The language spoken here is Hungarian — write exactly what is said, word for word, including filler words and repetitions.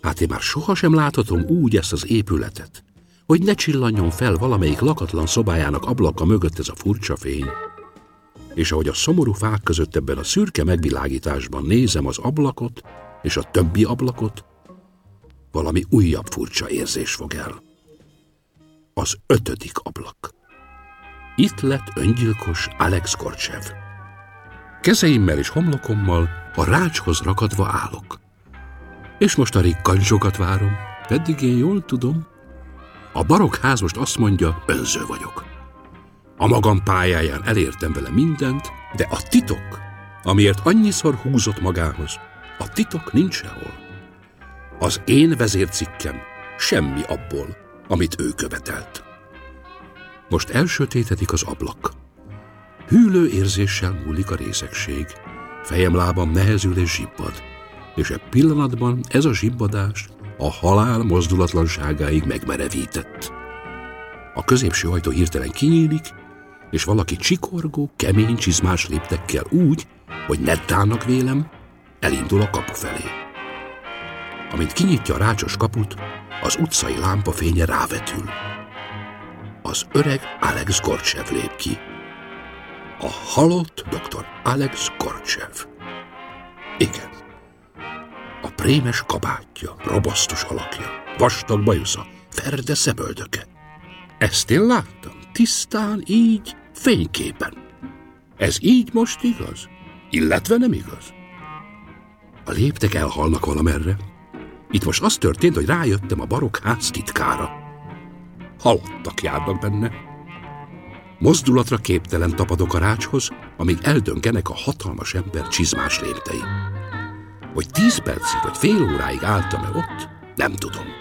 Hát én már sohasem láthatom úgy ezt az épületet, hogy ne csillanjon fel valamelyik lakatlan szobájának ablaka mögött ez a furcsa fény. És ahogy a szomorú fák között ebben a szürke megvilágításban nézem az ablakot és a többi ablakot, valami újabb furcsa érzés fog el. Az ötödik ablak. Itt lett öngyilkos Alex Korcsev. Kezeimmel és homlokommal a rácshoz rakadva állok. És most a rikkancsokat várom, pedig én jól tudom. A barokház most azt mondja, önző vagyok. A magam pályáján elértem vele mindent, de a titok, amiért annyiszor húzott magához, a titok nincs sehol. Az én vezércikkem semmi abból, amit ő követelt. Most elsötétedik az ablak. Hűlő érzéssel múlik a részegség. Fejem-lábam nehezül és zsibbad, és e pillanatban ez a zsibbadás a halál mozdulatlanságáig megmerevített. A középső ajtó hirtelen kinyílik, és valaki csikorgó, kemény csizmás léptekkel úgy, hogy nettának vélem, elindul a kapu felé. Amint kinyitja a rácsos kaput, az utcai lámpafénye rávetül. Az öreg Alex Korcsev lép ki. A halott doktor Alex Korcsev. Igen. A prémes kabátja, robosztus alakja, vastag bajusza, ferde szemöldöke. Ezt én láttam, tisztán, így, fényképen. Ez így most igaz? Illetve nem igaz? A léptek elhalnak valamerre. Itt most az történt, hogy rájöttem a barokház titkára. Halottak járnak benne. Mozdulatra képtelen tapadok a rácshoz, amíg eldöngenek a hatalmas ember csizmás léptei. Hogy tíz percig vagy fél óráig álltam-e ott, nem tudom.